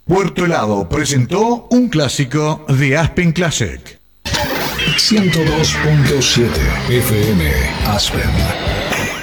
Puerto Helado presentó un clásico de Aspen Classic. 102.7 FM Aspen.